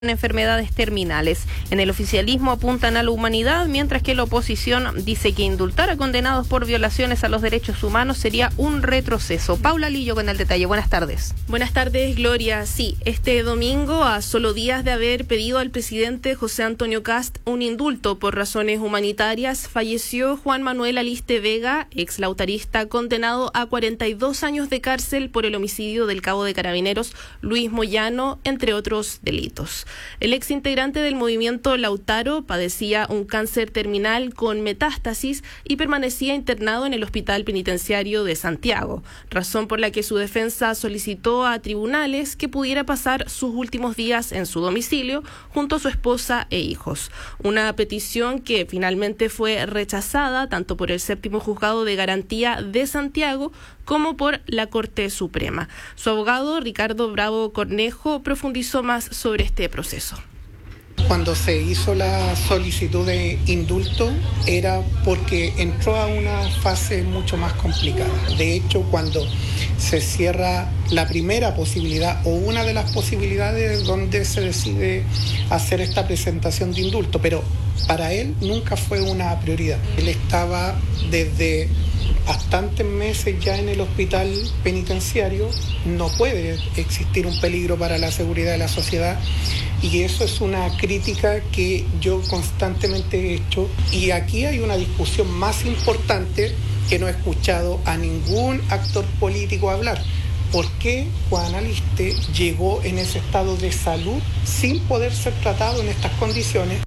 enfermedades terminales. En el oficialismo apuntan a la humanidad, mientras que la oposición dice que indultar a condenados por violaciones a los derechos humanos sería un retroceso. Paula Lillo con el detalle. Buenas tardes. Buenas tardes, Gloria. Sí, este domingo, a solo días de haber pedido al presidente José Antonio Kast un indulto por razones humanitarias, falleció Juan Manuel Aliste Vega, ex lautarista, condenado a 42 años de cárcel por el homicidio del cabo de Carabineros Luis Moyano, entre otros delitos. El ex integrante del movimiento Lautaro padecía un cáncer terminal con metástasis y permanecía internado en el Hospital Penitenciario de Santiago, razón por la que su defensa solicitó a tribunales que pudiera pasar sus últimos días en su domicilio junto a su esposa e hijos. Una petición que finalmente fue rechazada tanto por el Séptimo Juzgado de Garantía de Santiago como por la Corte Suprema. Su abogado, Ricardo Bravo Cornejo, profundizó más sobre este proceso. Cuando se hizo la solicitud de indulto era porque entró a una fase mucho más complicada. De hecho, cuando se cierra la primera posibilidad o una de las posibilidades donde se decide hacer esta presentación de indulto, pero para él nunca fue una prioridad. Él estaba desde bastantes meses ya en el hospital penitenciario, no puede existir un peligro para la seguridad de la sociedad y eso es una crítica que yo constantemente he hecho, y aquí hay una discusión más importante que no he escuchado a ningún actor político hablar. ¿Por qué Juan Aliste llegó en ese estado de salud sin poder ser tratado en estas condiciones?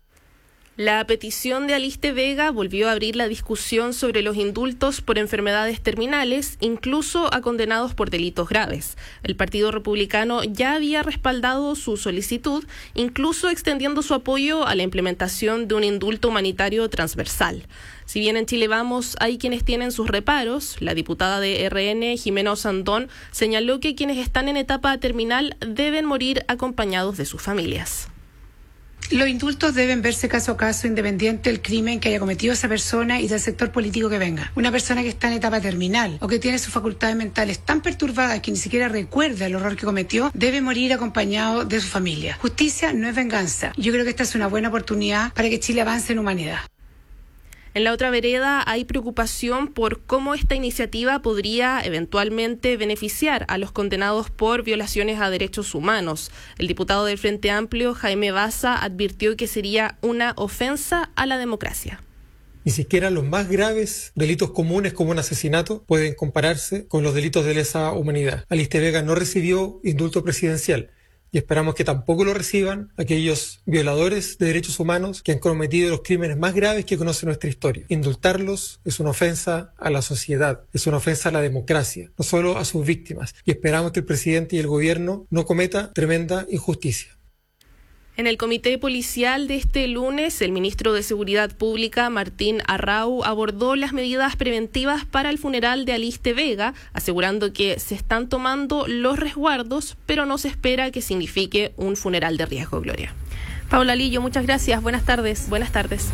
La petición de Aliste Vega volvió a abrir la discusión sobre los indultos por enfermedades terminales, incluso a condenados por delitos graves. El Partido Republicano ya había respaldado su solicitud, incluso extendiendo su apoyo a la implementación de un indulto humanitario transversal. Si bien en Chile Vamos hay quienes tienen sus reparos, la diputada de RN, Jimena Osandón, señaló que quienes están en etapa terminal deben morir acompañados de sus familias. Los indultos deben verse caso a caso, independiente del crimen que haya cometido esa persona y del sector político que venga. Una persona que está en etapa terminal o que tiene sus facultades mentales tan perturbadas que ni siquiera recuerda el horror que cometió, debe morir acompañado de su familia. Justicia no es venganza. Yo creo que esta es una buena oportunidad para que Chile avance en humanidad. En la otra vereda hay preocupación por cómo esta iniciativa podría eventualmente beneficiar a los condenados por violaciones a derechos humanos. El diputado del Frente Amplio, Jaime Baza, advirtió que sería una ofensa a la democracia. Ni siquiera los más graves delitos comunes como un asesinato pueden compararse con los delitos de lesa humanidad. Aliste Vega no recibió indulto presidencial. Y esperamos que tampoco lo reciban aquellos violadores de derechos humanos que han cometido los crímenes más graves que conoce nuestra historia. Indultarlos es una ofensa a la sociedad, es una ofensa a la democracia, no solo a sus víctimas. Y esperamos que el presidente y el gobierno no cometa tremenda injusticia. En el comité policial de este lunes, el ministro de Seguridad Pública, Martín Arrau, abordó las medidas preventivas para el funeral de Aliste Vega, asegurando que se están tomando los resguardos, pero no se espera que signifique un funeral de riesgo, Gloria. Paula Lillo, muchas gracias. Buenas tardes. Buenas tardes.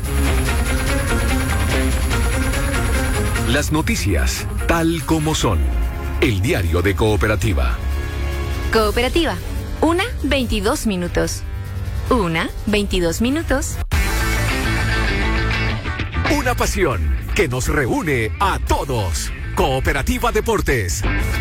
Las noticias, tal como son. El diario de Cooperativa. Cooperativa. 1:22 minutos. 1:22 minutos. Una pasión que nos reúne a todos. Cooperativa Deportes.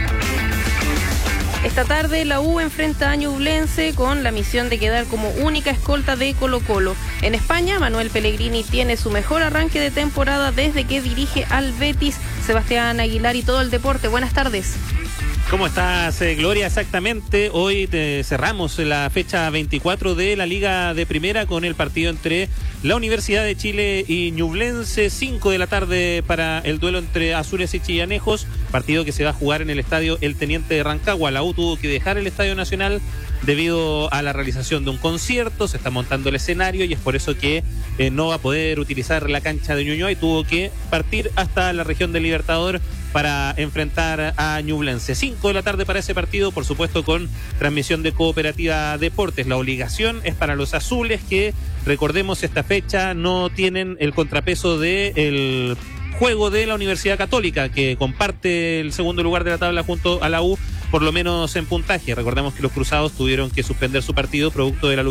Esta tarde la U enfrenta a Ñublense con la misión de quedar como única escolta de Colo-Colo. En España, Manuel Pellegrini tiene su mejor arranque de temporada desde que dirige al Betis. Sebastián Aguilar y todo el deporte. Buenas tardes. ¿Cómo estás, Gloria? Exactamente, hoy cerramos la fecha 24 de la Liga de Primera con el partido entre la Universidad de Chile y Ñublense, 5 de la tarde para el duelo entre Azules y Chillanejos, partido que se va a jugar en el estadio El Teniente de Rancagua. La U tuvo que dejar el Estadio Nacional debido a la realización de un concierto, se está montando el escenario y es por eso que no va a poder utilizar la cancha de Ñuñoa y tuvo que partir hasta la región del Libertador para enfrentar a Ñublense. 5 de la tarde para ese partido, por supuesto con transmisión de Cooperativa Deportes. La obligación es para los azules que, recordemos, esta fecha no tienen el contrapeso del juego de la Universidad Católica, que comparte el segundo lugar de la tabla junto a la U por lo menos en puntaje. Recordemos que los cruzados tuvieron que suspender su partido producto de la